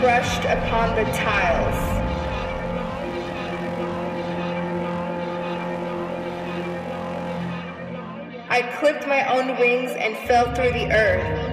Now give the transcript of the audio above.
crushed upon the tiles. I clipped my own wings and fell through the earth.